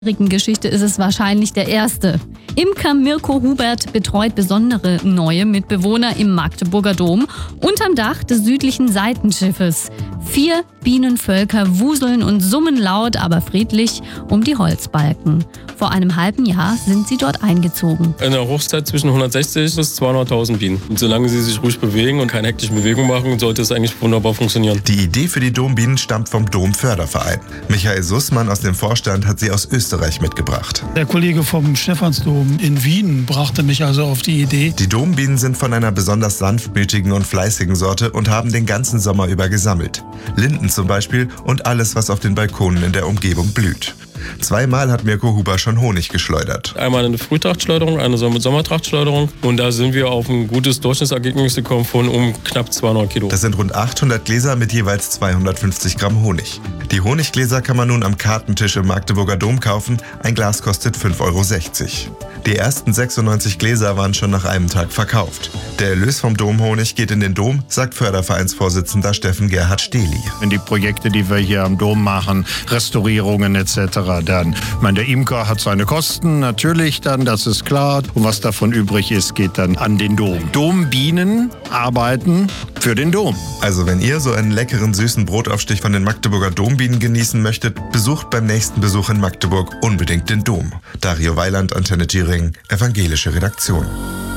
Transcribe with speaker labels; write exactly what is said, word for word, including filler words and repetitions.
Speaker 1: Geschichte ist es wahrscheinlich der erste. Imker Mirko Hubert betreut besondere neue Mitbewohner im Magdeburger Dom unterm Dach des südlichen Seitenschiffes. Vier Bienenvölker wuseln und summen laut, aber friedlich um die Holzbalken. Vor einem halben Jahr sind sie dort eingezogen.
Speaker 2: In der Hochzeit zwischen hundertsechzig bis zweihunderttausend Bienen. Und solange sie sich ruhig bewegen und keine hektischen Bewegungen machen, sollte es eigentlich wunderbar funktionieren.
Speaker 3: Die Idee für die Dombienen stammt vom Domförderverein. Michael Sussmann aus dem Vorstand hat sie aus Österreich mitgebracht.
Speaker 4: Der Kollege vom Stephansdom in Wien brachte mich also auf die Idee.
Speaker 3: Die Dombienen sind von einer besonders sanftmütigen und fleißigen Sorte und haben den ganzen Sommer über gesammelt. Linden zum Beispiel und alles, was auf den Balkonen in der Umgebung blüht. Zweimal hat Mirko Huber schon Honig geschleudert.
Speaker 2: Einmal eine Frühtrachtschleuderung, eine Sommertrachtschleuderung. Und da sind wir auf ein gutes Durchschnittsergebnis gekommen von um knapp zweihundert Kilo.
Speaker 3: Das sind rund achthundert Gläser mit jeweils zweihundertfünfzig Gramm Honig. Die Honiggläser kann man nun am Kartentisch im Magdeburger Dom kaufen. Ein Glas kostet fünf Euro sechzig. Die ersten sechsundneunzig Gläser waren schon nach einem Tag verkauft. Der Erlös vom Domhonig geht in den Dom, sagt Fördervereinsvorsitzender Steffen Gerhard Stehli.
Speaker 5: In die Projekte, die wir hier am Dom machen, Restaurierungen et cetera dann. Ich meine, der Imker hat seine Kosten, natürlich dann, das ist klar. Und was davon übrig ist, geht dann an den Dom. Dombienen arbeiten für den Dom.
Speaker 3: Also wenn ihr so einen leckeren, süßen Brotaufstich von den Magdeburger Dombienen genießen möchtet, besucht beim nächsten Besuch in Magdeburg unbedingt den Dom. Dario Weiland, Antenne Giering, Evangelische Redaktion.